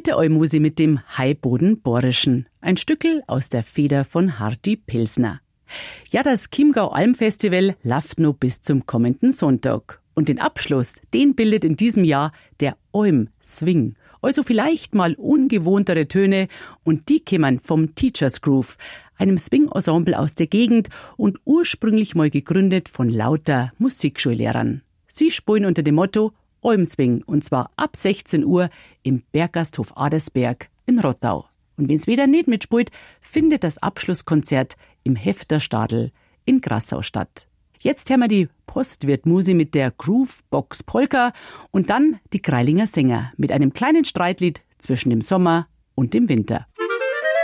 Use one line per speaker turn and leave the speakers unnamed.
Heute Eumusi mit dem Haiboden-Borischen, ein Stückel aus der Feder von Hardy Pilsner. Ja, das Chiemgau Almfestival läuft noch bis zum kommenden Sonntag. Und den Abschluss, den bildet in diesem Jahr der Alm-Swing. Also vielleicht mal ungewohntere Töne und die kämen vom Teachers Groove, einem Swing-Ensemble aus der Gegend und ursprünglich mal gegründet von lauter Musikschullehrern. Sie spielen unter dem Motto Almswing und zwar ab 16 Uhr im Berggasthof Adersberg in Rottau. Und wenn's wieder nicht mitspielt, findet das Abschlusskonzert im Hefterstadl in Grassau statt. Jetzt hören wir die Postwirt-Musi mit der Groovebox Polka und dann die Greilinger Sänger mit einem kleinen Streitlied zwischen dem Sommer und dem Winter.